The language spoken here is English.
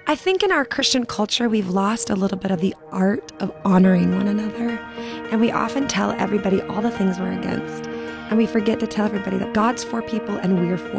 I think in our Christian culture, we've lost a little bit of the art of honoring one another. And we often tell everybody all the things we're against. And we forget to tell everybody that God's for people and we're for